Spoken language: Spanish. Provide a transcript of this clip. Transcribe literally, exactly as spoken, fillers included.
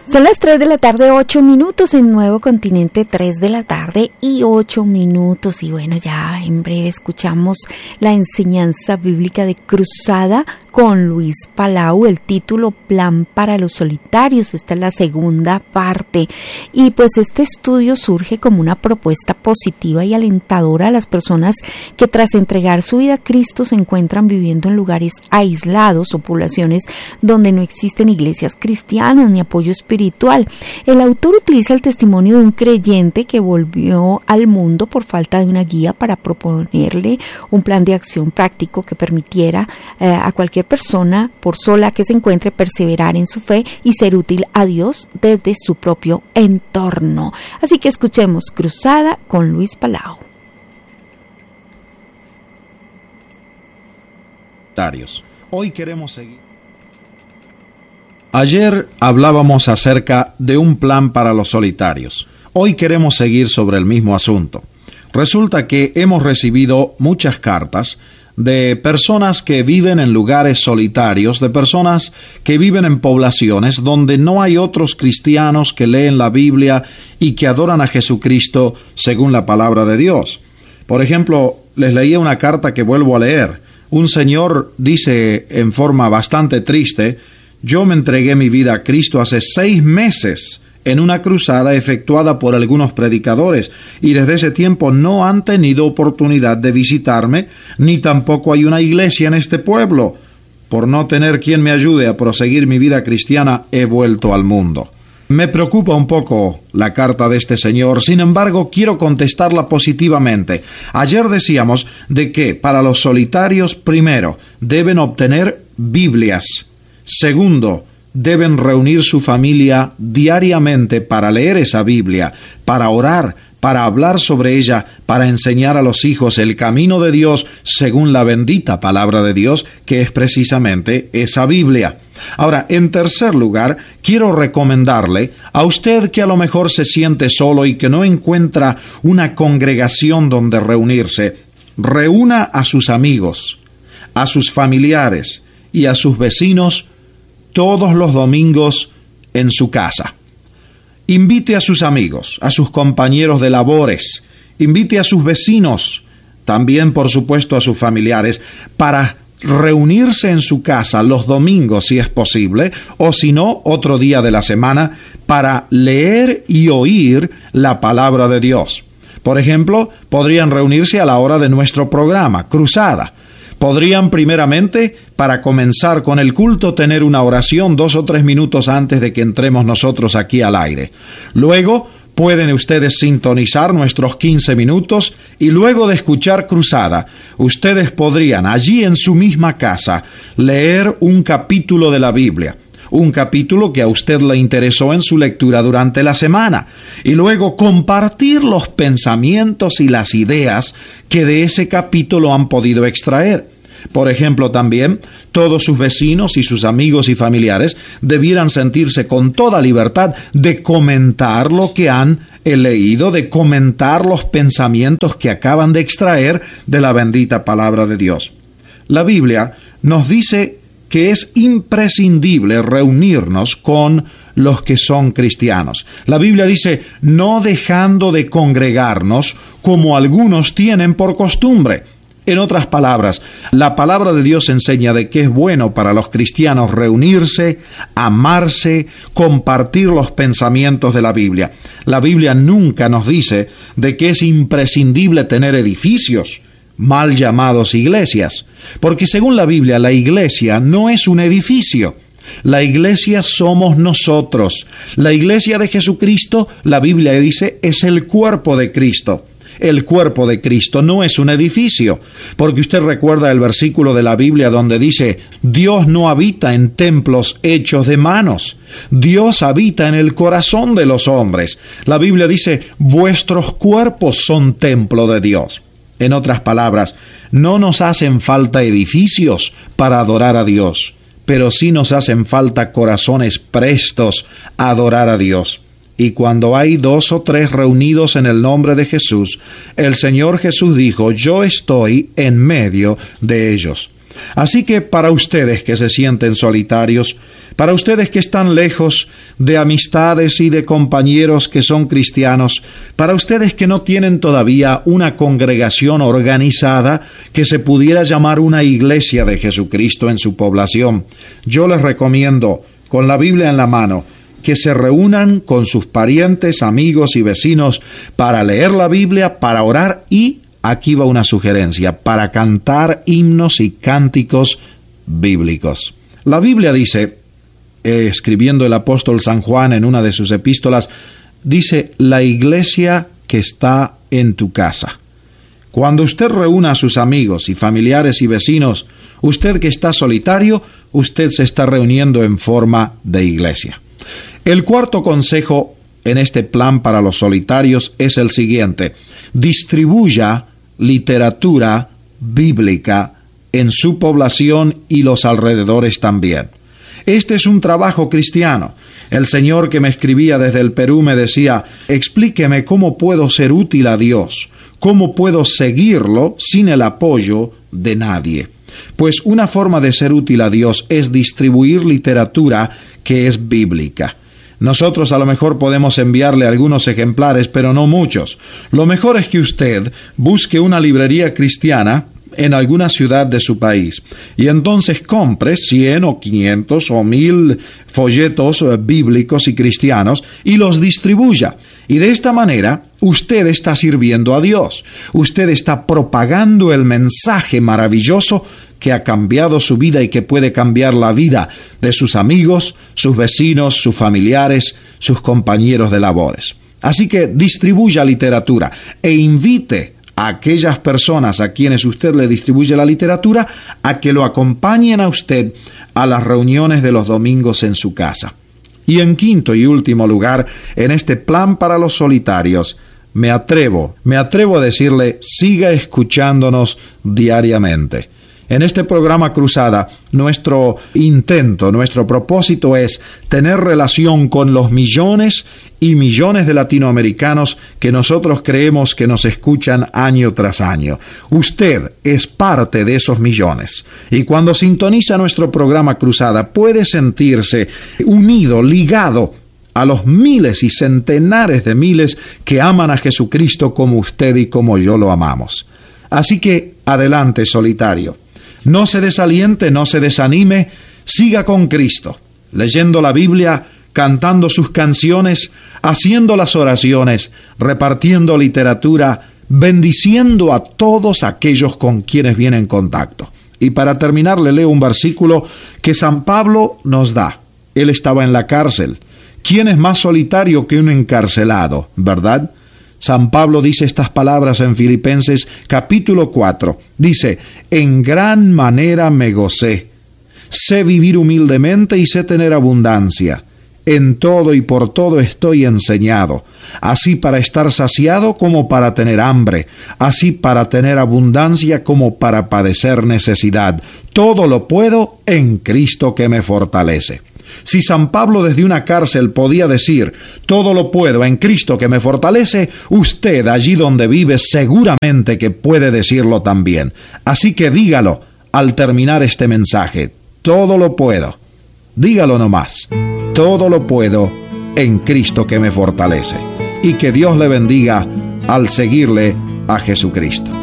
Son las tres de la tarde, ocho minutos en Nuevo Continente, tres de la tarde y ocho minutos. Y bueno, ya en breve escuchamos la enseñanza bíblica de Cruzada con Luis Palau, el título Plan para los Solitarios. Esta es la segunda parte. Y pues este estudio surge como una propuesta positiva y alentadora a las personas que tras entregar su vida a Cristo se encuentran viviendo en lugares aislados o poblaciones donde no existen iglesias cristianas ni apoyo espiritual. El autor utiliza el testimonio de un creyente que volvió al mundo por falta de una guía para proponerle un plan de acción práctico que permitiera eh, a cualquier persona por sola que se encuentre perseverar en su fe y ser útil a Dios desde su propio entorno. Así que escuchemos Cruzada con Luis Palau. Hoy queremos seguir. Ayer hablábamos acerca de un plan para los solitarios. Hoy queremos seguir sobre el mismo asunto. Resulta que hemos recibido muchas cartas de personas que viven en lugares solitarios, de personas que viven en poblaciones donde no hay otros cristianos que leen la Biblia y que adoran a Jesucristo según la palabra de Dios. Por ejemplo, les leía una carta que vuelvo a leer. Un señor dice en forma bastante triste: yo me entregué mi vida a Cristo hace seis meses en una cruzada efectuada por algunos predicadores y desde ese tiempo no han tenido oportunidad de visitarme, ni tampoco hay una iglesia en este pueblo. Por no tener quien me ayude a proseguir mi vida cristiana, he vuelto al mundo. Me preocupa un poco la carta de este señor, sin embargo quiero contestarla positivamente. Ayer decíamos de que para los solitarios, primero, deben obtener Biblias. Segundo, deben reunir su familia diariamente para leer esa Biblia, para orar, para hablar sobre ella, para enseñar a los hijos el camino de Dios según la bendita palabra de Dios, que es precisamente esa Biblia. Ahora, en tercer lugar, quiero recomendarle a usted que a lo mejor se siente solo y que no encuentra una congregación donde reunirse, reúna a sus amigos, a sus familiares y a sus vecinos todos los domingos en su casa. Invite a sus amigos, a sus compañeros de labores, invite a sus vecinos, también por supuesto a sus familiares, para reunirse en su casa los domingos si es posible, o si no, otro día de la semana, para leer y oír la palabra de Dios. Por ejemplo, podrían reunirse a la hora de nuestro programa, Cruzada. Podrían primeramente, para comenzar con el culto, tener una oración dos o tres minutos antes de que entremos nosotros aquí al aire. Luego, pueden ustedes sintonizar nuestros quince minutos y luego de escuchar Cruzada, ustedes podrían allí en su misma casa leer un capítulo de la Biblia. Un capítulo que a usted le interesó en su lectura durante la semana, y luego compartir los pensamientos y las ideas que de ese capítulo han podido extraer. Por ejemplo, también, todos sus vecinos y sus amigos y familiares debieran sentirse con toda libertad de comentar lo que han leído, de comentar los pensamientos que acaban de extraer de la bendita palabra de Dios. La Biblia nos dice que es imprescindible reunirnos con los que son cristianos. La Biblia dice, no dejando de congregarnos como algunos tienen por costumbre. En otras palabras, la palabra de Dios enseña de que es bueno para los cristianos reunirse, amarse, compartir los pensamientos de la Biblia. La Biblia nunca nos dice de que es imprescindible tener edificios, mal llamados iglesias, porque según la Biblia, la iglesia no es un edificio. La iglesia somos nosotros. La iglesia de Jesucristo, la Biblia dice, es el cuerpo de Cristo. El cuerpo de Cristo no es un edificio, porque usted recuerda el versículo de la Biblia donde dice, Dios no habita en templos hechos de manos, Dios habita en el corazón de los hombres. La Biblia dice, vuestros cuerpos son templo de Dios. En otras palabras, no nos hacen falta edificios para adorar a Dios, pero sí nos hacen falta corazones prestos a adorar a Dios. Y cuando hay dos o tres reunidos en el nombre de Jesús, el Señor Jesús dijo, yo estoy en medio de ellos. Así que para ustedes que se sienten solitarios, para ustedes que están lejos de amistades y de compañeros que son cristianos, para ustedes que no tienen todavía una congregación organizada que se pudiera llamar una iglesia de Jesucristo en su población, yo les recomiendo, con la Biblia en la mano, que se reúnan con sus parientes, amigos y vecinos para leer la Biblia, para orar y, aquí va una sugerencia, para cantar himnos y cánticos bíblicos. La Biblia dice, eh, escribiendo el apóstol San Juan en una de sus epístolas, dice, la iglesia que está en tu casa. Cuando usted reúna a sus amigos y familiares y vecinos, usted que está solitario, usted se está reuniendo en forma de iglesia. El cuarto consejo en este plan para los solitarios es el siguiente: distribuya literatura bíblica en su población y los alrededores también. Este es un trabajo cristiano. El señor que me escribía desde el Perú me decía, explíqueme cómo puedo ser útil a Dios, cómo puedo seguirlo sin el apoyo de nadie. Pues una forma de ser útil a Dios es distribuir literatura que es bíblica. Nosotros a lo mejor podemos enviarle algunos ejemplares, pero no muchos. Lo mejor es que usted busque una librería cristiana en alguna ciudad de su país y entonces compre cien o quinientos o mil folletos bíblicos y cristianos y los distribuya. Y de esta manera usted está sirviendo a Dios. Usted está propagando el mensaje maravilloso que ha cambiado su vida y que puede cambiar la vida de sus amigos, sus vecinos, sus familiares, sus compañeros de labores. Así que distribuya literatura e invite a aquellas personas a quienes usted le distribuye la literatura a que lo acompañen a usted a las reuniones de los domingos en su casa. Y en quinto y último lugar, en este plan para los solitarios, me atrevo, me atrevo a decirle, siga escuchándonos diariamente. En este programa Cruzada, nuestro intento, nuestro propósito es tener relación con los millones y millones de latinoamericanos que nosotros creemos que nos escuchan año tras año. Usted es parte de esos millones. Y cuando sintoniza nuestro programa Cruzada, puede sentirse unido, ligado a los miles y centenares de miles que aman a Jesucristo como usted y como yo lo amamos. Así que, adelante, solitario. No se desaliente, no se desanime, siga con Cristo, leyendo la Biblia, cantando sus canciones, haciendo las oraciones, repartiendo literatura, bendiciendo a todos aquellos con quienes viene en contacto. Y para terminar le leo un versículo que San Pablo nos da. Él estaba en la cárcel. ¿Quién es más solitario que un encarcelado, verdad? San Pablo dice estas palabras en Filipenses capítulo cuatro. Dice, en gran manera me gocé, sé vivir humildemente y sé tener abundancia. En todo y por todo estoy enseñado, así para estar saciado como para tener hambre, así para tener abundancia como para padecer necesidad. Todo lo puedo en Cristo que me fortalece. Si San Pablo desde una cárcel podía decir, todo lo puedo en Cristo que me fortalece, usted allí donde vive seguramente que puede decirlo también. Así que dígalo al terminar este mensaje, todo lo puedo. Dígalo nomás, todo lo puedo en Cristo que me fortalece. Y que Dios le bendiga al seguirle a Jesucristo.